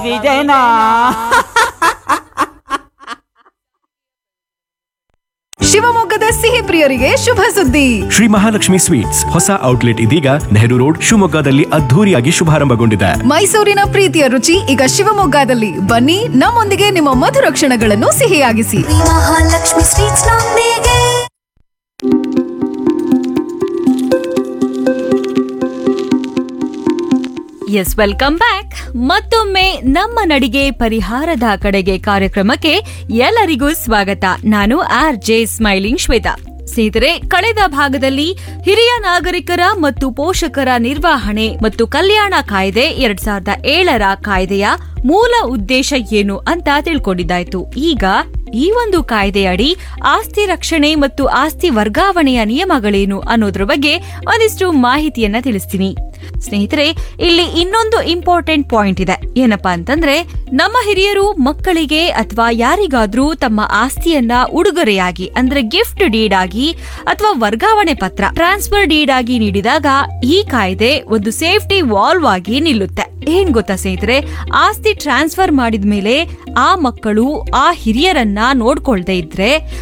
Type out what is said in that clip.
ಆಕ್ಸಿಜನಾ. ಶಿವಮೊಗ್ಗದ ಸಿಹಿ ಪ್ರಿಯರಿಗೆ ಶುಭ ಸುದ್ದಿ. ಶ್ರೀ ಮಹಾಲಕ್ಷ್ಮಿ ಸ್ವೀಟ್ಸ್ ಹೊಸ ಔಟ್ಲೆಟ್ ಇದೀಗ ನೆಹರು ರೋಡ್ ಶಿವಮೊಗ್ಗದಲ್ಲಿ ಅದ್ಧೂರಿಯಾಗಿ ಶುಭಾರಂಭಗೊಂಡಿದೆ. ಮೈಸೂರಿನ ಪ್ರೀತಿಯ ರುಚಿ ಈಗ ಶಿವಮೊಗ್ಗದಲ್ಲಿ. ಬನ್ನಿ, ನಮ್ಮೊಂದಿಗೆ ನಿಮ್ಮ ಮಧುರ ಕ್ಷಣಗಳನ್ನು ಸಿಹಿಯಾಗಿಸಿ. ಮಹಾಲಕ್ಷ್ಮಿ ಸ್ವೀಟ್ಸ್ ನೊಂದಿಗೆ. S, welcome back. ಮತ್ತೊಮ್ಮೆ ನಮ್ಮ ನಡಿಗೆ ಪರಿಹಾರದ ಕಡೆಗೆ ಕಾರ್ಯಕ್ರಮಕ್ಕೆ ಎಲ್ಲರಿಗೂ ಸ್ವಾಗತ. ನಾನು RJ ಸ್ಮೈಲಿಂಗ್ ಶ್ವೇತಾ. ಸ್ನೇಹಿತರೆ, ಕಳೆದ ಭಾಗದಲ್ಲಿ ಹಿರಿಯ ನಾಗರಿಕರ ಮತ್ತು ಪೋಷಕರ ನಿರ್ವಹಣೆ ಮತ್ತು ಕಲ್ಯಾಣ ಕಾಯ್ದೆ 2007ರ ಕಾಯ್ದೆಯ ಮೂಲ ಉದ್ದೇಶ ಏನು ಅಂತ ತಿಳ್ಕೊಂಡಿದ್ದಾಯ್ತು. ಈಗ ಈ ಒಂದು ಕಾಯ್ದೆಯಡಿ ಆಸ್ತಿ ರಕ್ಷಣೆ ಮತ್ತು ಆಸ್ತಿ ವರ್ಗಾವಣೆಯ ನಿಯಮಗಳೇನು ಅನ್ನೋದ್ರ ಬಗ್ಗೆ ಒಂದಿಷ್ಟು ಮಾಹಿತಿಯನ್ನ ತಿಳಿಸ್ತೀನಿ. ಸ್ನೇಹಿತರೆ, ಇಲ್ಲಿ ಇನ್ನೊಂದು ಇಂಪಾರ್ಟೆಂಟ್ ಪಾಯಿಂಟ್ ಇದೆ. ಏನಪ್ಪಾ ಅಂತಂದ್ರೆ, ನಮ್ಮ ಹಿರಿಯರು ಮಕ್ಕಳಿಗೆ ಅಥವಾ ಯಾರಿಗಾದ್ರೂ ತಮ್ಮ ಆಸ್ತಿಯನ್ನ ಉಡುಗೊರೆಯಾಗಿ ಅಂದ್ರೆ ಗಿಫ್ಟ್ ಡೀಡ್ ಆಗಿ ಅಥವಾ ವರ್ಗಾವಣೆ ಪತ್ರ ಟ್ರಾನ್ಸ್ಫರ್ ಡೀಡ್ ಆಗಿ ನೀಡಿದಾಗ ಈ ಕಾಯ್ದೆ ಒಂದು ಸೇಫ್ಟಿ ವಾಲ್ವ್ ಆಗಿ ನಿಲ್ಲುತ್ತೆ. ಏನ್ ಗೊತ್ತಾ ಸ್ನೇಹಿತರೆ, ಆಸ್ತಿ ಟ್ರಾನ್ಸ್ಫರ್ ಮಾಡಿದ್ಮೇಲೆ ಆ ಮಕ್ಕಳು ಆ ಹಿರಿಯರನ್ನ ನೋಡ್ಕೊಳ್ದೇ ಇದ್ರೆ